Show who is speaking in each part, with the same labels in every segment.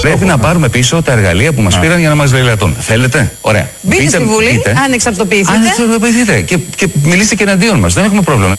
Speaker 1: Πρέπει να πάρουμε πίσω τα εργαλεία που μας πήραν για να μας λαιλατούν. Θέλετε? Ωραία.
Speaker 2: Μπείτε στη Βουλή, αν εξαρτοποιηθείτε.
Speaker 1: Και μιλήστε και εναντίον μας. Δεν έχουμε πρόβλημα.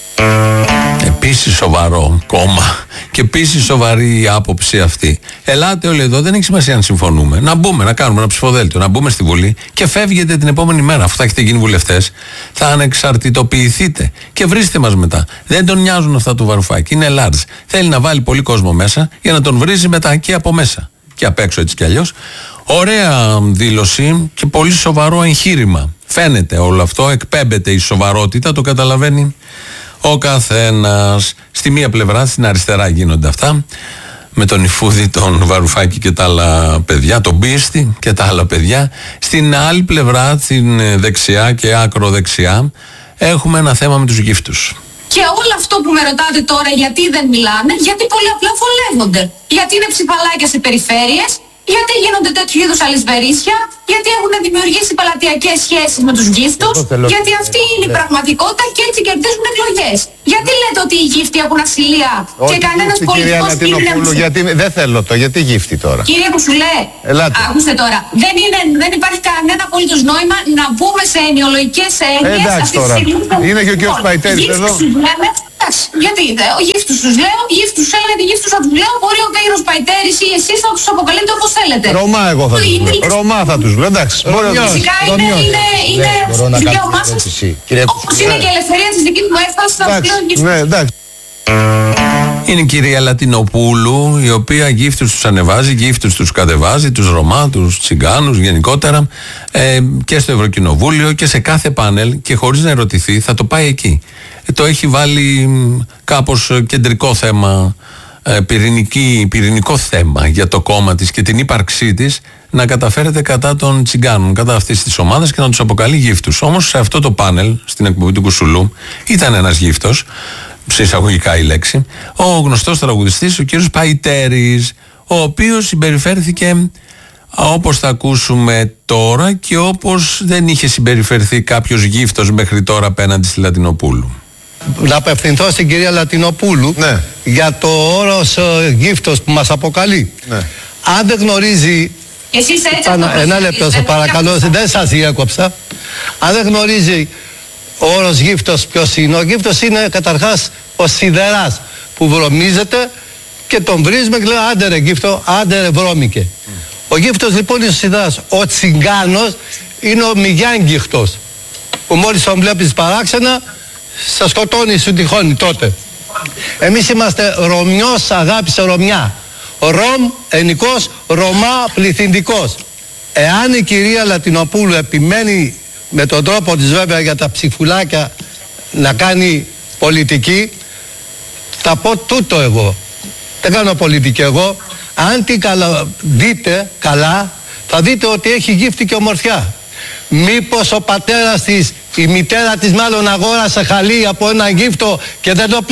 Speaker 3: Επίσης σοβαρό κόμμα και επίσης σοβαρή η άποψη αυτή. Ελάτε όλοι εδώ, δεν έχει σημασία αν συμφωνούμε. Να μπούμε, να κάνουμε ένα ψηφοδέλτιο, να μπούμε στη Βουλή και φεύγετε την επόμενη μέρα. Αφού θα έχετε γίνει βουλευτές, θα ανεξαρτητοποιηθείτε και βρίστε μας μετά. Δεν τον νοιάζουν αυτά του Βαρουφάκη. Είναι large. Θέλει να βάλει πολύ κόσμο μέσα για να τον βρίζει μετά και από μέσα. Και απ' έξω έτσι κι αλλιώς. Ωραία δήλωση και πολύ σοβαρό εγχείρημα. Φαίνεται όλο αυτό, εκπέμπεται η σοβαρότητα, το καταλαβαίνει ο καθένας. Στη μία πλευρά, στην αριστερά γίνονται αυτά, με τον Ιφούδη, τον Βαρουφάκη και τα άλλα παιδιά, τον Πίστη και τα άλλα παιδιά. Στην άλλη πλευρά, στην δεξιά και ακροδεξιά, έχουμε ένα θέμα με τους γύφτους.
Speaker 4: Και όλο αυτό που με ρωτάτε τώρα γιατί δεν μιλάνε, γιατί πολύ απλά βολεύονται. Γιατί είναι ψηφαλάκια σε περιφέρειες, γιατί γίνονται τέτοιου είδους αλυσβερίσια, γιατί έχουν δημιουργήσει πελατειακές σχέσεις με τους γύφτους, γιατί αυτή είναι η πραγματικότητα και έτσι κερδίζουν εκλογές. Γιατί λέτε ότι οι γύφτοι έχουν ασυλία και κανένας πολιτικός
Speaker 5: κύριε γιατί δεν θέλω το, γιατί γύφτοι τώρα?
Speaker 4: Κύριε Κουσουλέ, ακούστε τώρα, δεν υπάρχει κανένα απολύτως νόημα να μπούμε σε ενοιολογικές έννοιες αυτή τη στιγμή.
Speaker 5: Είναι και ο κ. Παϊτέρης εδώ.
Speaker 4: Γιατί ο γύφτους τους λέω, γύφτους έλεγε, γύφτους θα τους λέω, μπορεί ο κύριος Παϊτέρης ή εσείς θα τους αποκαλείτε όπως θέλετε.
Speaker 5: Ρωμά εγώ θα τους λέω, Ρωμά θα τους λέω, εντάξει.
Speaker 4: Φυσικά είναι δικαίωμά σας, όπως είναι και η ελευθερία της δικής μου έφτασης να τους λέω γύφτους.
Speaker 3: Είναι η κυρία Λατινοπούλου, η οποία γύφτους τους ανεβάζει, γύφτους τους κατεβάζει, τους Ρωμά, τους Τσιγκάνους γενικότερα, και στο Ευρωκοινοβούλιο και σε κάθε πάνελ, και χωρίς να ερωτηθεί θα το πάει εκεί. Το έχει βάλει κάπως κεντρικό θέμα, πυρηνικό θέμα για το κόμμα της και την ύπαρξή της, να καταφέρεται κατά των Τσιγκάνων, κατά αυτής της ομάδας και να τους αποκαλεί γύφτους. Όμως σε αυτό το πάνελ, στην εκπομπή του Κουσουλού, ήταν ένας γύφτος, σε εισαγωγικά η λέξη, ο γνωστός τραγουδιστής, ο κύριος Παϊτέρης, ο οποίος συμπεριφέρθηκε όπως θα ακούσουμε τώρα και όπως δεν είχε συμπεριφερθεί κάποιος γύφτος μέχρι τώρα απέναντι στη Λατινοπούλου.
Speaker 6: Να απευθυνθώ στην κυρία Λατινοπούλου, ναι, για το όρος γύφτος που μας αποκαλεί. Ναι. Αν δεν γνωρίζει... Ένα λεπτό σε παρακαλώ, δεν σας διέκοψα. Αν δεν γνωρίζει ο όρος γύφτος ποιος είναι, ο γύφτος είναι καταρχάς ο σιδεράς που βρωμίζεται και τον βρίζουμε και λέει άντε ρε γύφτο, άντε ρε βρώμικε. Ο γύφτος λοιπόν είναι ο σιδεράς. Ο τσιγκάνος είναι ο μηγιάνγκυχτος που μόλις τον βλέπεις παράξενα σε σκοτώνει, σου τυχώνει τότε. Εμείς είμαστε Ρωμιός αγάπησε Ρωμιά. Ρωμ ενικός, Ρωμά πληθυντικός. Εάν η κυρία Λατινοπούλου επιμένει με τον τρόπο της βέβαια για τα ψηφουλάκια να κάνει πολιτική, θα πω τούτο εγώ. Δεν κάνω πολιτική εγώ. Αν την δείτε καλά, θα δείτε ότι έχει γύφτη και ομορφιά. Μήπως ο πατέρας της, η μητέρα της μάλλον αγόρασε χαλί από ένα γύφτο και δεν το